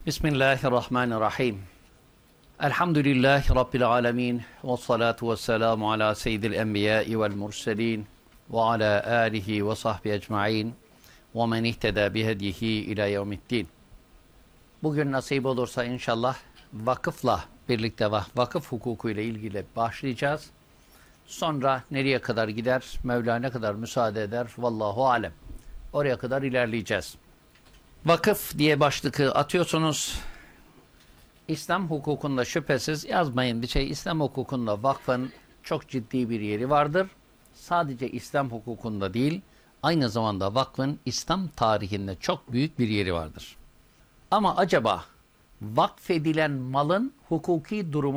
Bismillahirrahmanirrahim. Elhamdülillahi Rabbil alemin. Ve salatu ve selamu ala seyyidil enbiyai vel murselin. Ve ala alihi ve sahbihi ecma'in. Ve men ihteda bihedihi ila yevmiddin. Bugün nasip olursa inşallah vakıfla birlikte vakıf hukuku ile ilgili başlayacağız. Sonra nereye kadar gider, Mevla ne kadar müsaade eder, vallahu alem. Oraya kadar ilerleyeceğiz. Vakıf diye başlığı atıyorsunuz. İslam hukukunda şüphesiz yazmayın bir şey. İslam hukukunda vakfın çok ciddi bir yeri vardır. Sadece İslam hukukunda değil, aynı zamanda vakfın İslam tarihinde çok büyük bir yeri vardır. Ama acaba vakfedilen malın hukuki durumu